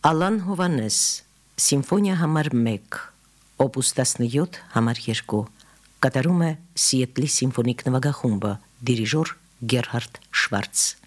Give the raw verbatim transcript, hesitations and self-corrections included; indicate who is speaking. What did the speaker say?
Speaker 1: Ալան Հովանես, Սիմֆոնիա համար մեկ, Օպուս տասնյոթ համար երկու, կատարում է Սիեթլի սիմֆոնիկ նվագախումբը, դիրիժոր Գերհարդ Շվարց։